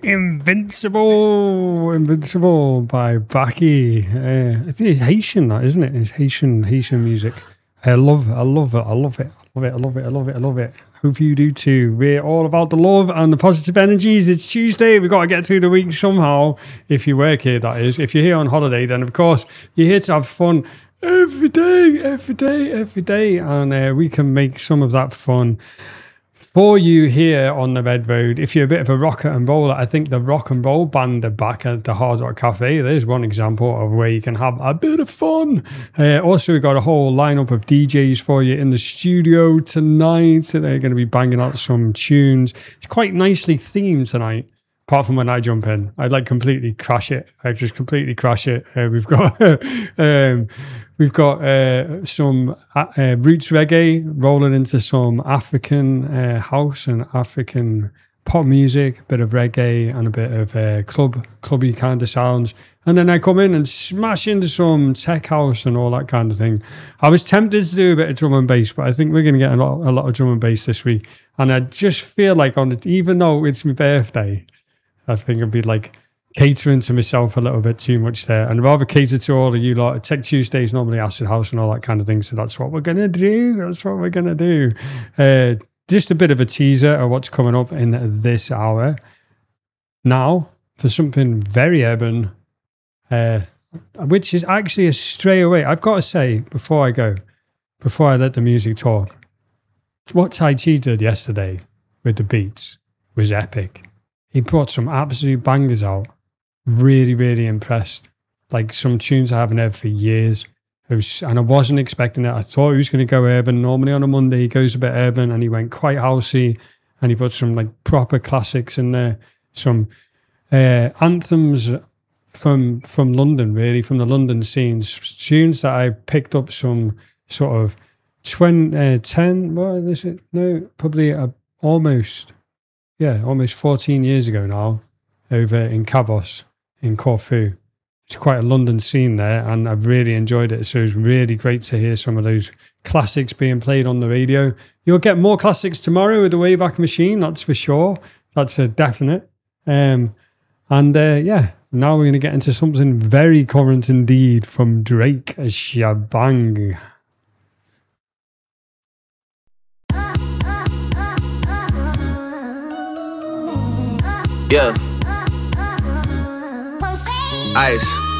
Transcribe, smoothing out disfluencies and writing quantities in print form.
Invincible by Baki. I think it's Haitian, that isn't it? It's Haitian music. I love it. Hope you do too. We're all about the love and the positive energies. It's Tuesday. We've got to get through the week somehow. If you work here, that is. If you're here on holiday, then of course you're here to have fun every day. And we can make some of that fun for you here on the Red Road. If you're a bit of a rocker and roller, I think the rock and roll band are back at the Hard Rock Cafe. There's one example of where you can have a bit of fun. Also, we've got a whole lineup of DJs for you in the studio tonight. They're going to be banging out some tunes. It's quite nicely themed tonight. Apart from when I jump in, I'd like completely crash it. I just completely crash it. We've got some roots reggae rolling into some African house and African pop music, a bit of reggae and a bit of clubby kind of sounds. And then I come in and smash into some tech house and all that kind of thing. I was tempted to do a bit of drum and bass, but I think we're going to get a lot of drum and bass this week. And I just feel like even though it's my birthday, I think I'd be like catering to myself a little bit too much there, and rather cater to all of you lot. Tech Tuesdays normally Acid House and all that kind of thing, so that's what we're gonna do. Just a bit of a teaser of what's coming up in this hour. Now for something very urban, which is actually a stray away. I've got to say before I let the music talk, what Tai Chi did yesterday with the beats was epic. He brought some absolute bangers out. Really, really impressed. Like some tunes I haven't heard for years. And I wasn't expecting it. I thought he was going to go urban. Normally on a Monday he goes a bit urban, and he went quite housey, and he put some like proper classics in there. Some anthems from London, really, from the London scenes. Tunes that I picked up some sort of 10, what is it? No, probably almost 14 years ago now, over in Kavos, in Corfu. It's quite a London scene there, and I've really enjoyed it. So it's really great to hear some of those classics being played on the radio. You'll get more classics tomorrow with the Wayback Machine, that's for sure. That's a definite. Now we're going to get into something very current indeed from Drake, Shabang. Yeah. Ice.